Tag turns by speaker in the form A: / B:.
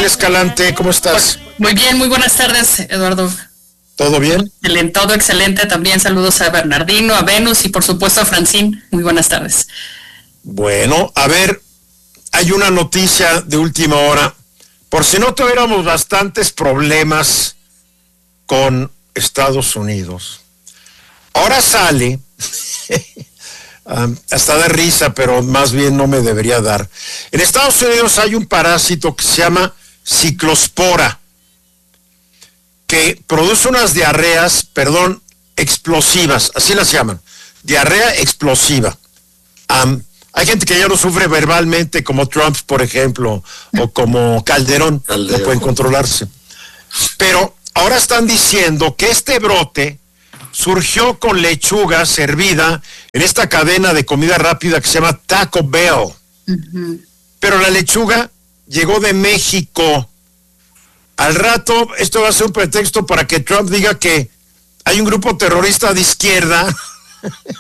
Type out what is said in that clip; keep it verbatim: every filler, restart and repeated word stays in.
A: Natalia Escalante, ¿cómo estás?
B: Muy bien, muy buenas tardes, Eduardo.
A: ¿Todo bien?
B: Excelente, todo excelente. También saludos a Bernardino, a Venus y por supuesto a Francine. Muy buenas tardes.
A: Bueno, a ver, hay una noticia de última hora. Por si no tuviéramos bastantes problemas con Estados Unidos. Ahora sale, um, hasta da risa, pero más bien no me debería dar. En Estados Unidos hay un parásito que se llama ciclospora, que produce unas diarreas, perdón, explosivas, así las llaman, diarrea explosiva. Um, hay gente que ya lo sufre verbalmente, como Trump, por ejemplo, o como Calderón, Calderón. No pueden controlarse. Pero ahora están diciendo que este brote surgió con lechuga servida en esta cadena de comida rápida que se llama Taco Bell. Uh-huh. Pero la lechuga llegó de México. Al rato, esto va a ser un pretexto para que Trump diga que hay un grupo terrorista de izquierda